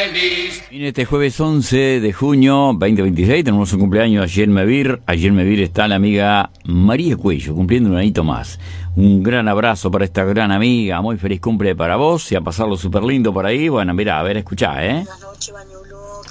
En este jueves 11 de junio 2026 tenemos un cumpleaños ayer en Mevir está la amiga María Cuello, cumpliendo un añito más. Un gran abrazo para esta gran amiga, muy feliz cumple para vos y a pasarlo súper lindo por ahí. Bueno, mirá, a ver, escuchá, Buenas noches, Bañulo.